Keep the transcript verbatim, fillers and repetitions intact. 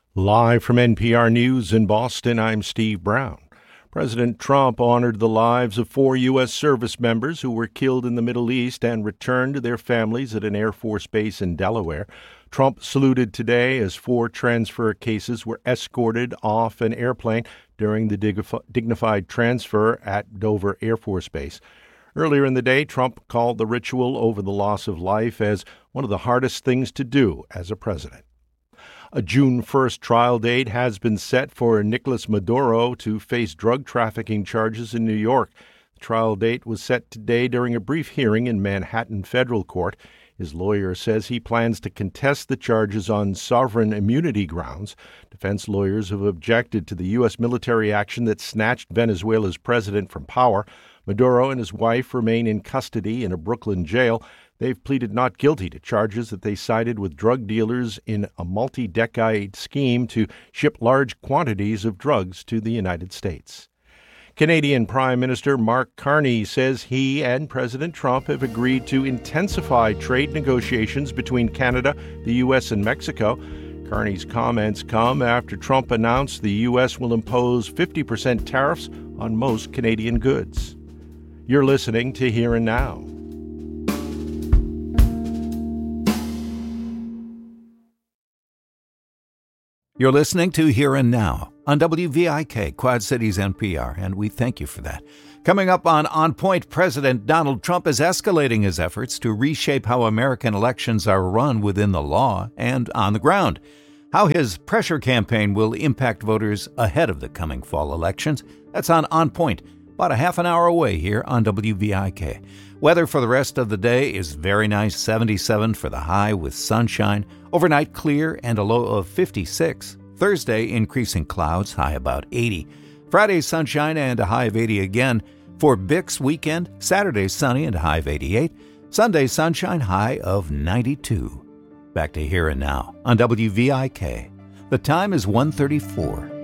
Live from N P R News in Boston, I'm Steve Brown. President Trump honored the lives of four U S service members who were killed in the Middle East and returned to their families at an Air Force base in Delaware. Trump saluted today as four transfer cases were escorted off an airplane during the dignified transfer at Dover Air Force Base. Earlier in the day, Trump called the ritual over the loss of life as one of the hardest things to do as a president. A June first trial date has been set for Nicolas Maduro to face drug trafficking charges in New York. The trial date was set today during a brief hearing in Manhattan Federal Court. His lawyer says he plans to contest the charges on sovereign immunity grounds. Defense lawyers have objected to the U S military action that snatched Venezuela's president from power. Maduro and his wife remain in custody in a Brooklyn jail. They've pleaded not guilty to charges that they sided with drug dealers in a multi-decade scheme to ship large quantities of drugs to the United States. Canadian Prime Minister Mark Carney says he and President Trump have agreed to intensify trade negotiations between Canada, the U S, and Mexico. Carney's comments come after Trump announced the U S will impose fifty percent tariffs on most Canadian goods. You're listening to Here and Now. You're listening to Here and Now on W V I K, Quad Cities N P R, and we thank you for that. Coming up on On Point, President Donald Trump is escalating his efforts to reshape how American elections are run within the law and on the ground. How his pressure campaign will impact voters ahead of the coming fall elections. That's on On Point, about a half an hour away here on W V I K. Weather for the rest of the day is very nice, seventy-seven for the high with sunshine. Overnight clear and a low of fifty-six. Thursday, increasing clouds, high about eighty. Friday, sunshine and a high of eighty again. For Bix weekend, Saturday, sunny and a high of eighty-eight. Sunday, sunshine, high of ninety-two. Back to Here and Now on W V I K. The time is one thirty-four.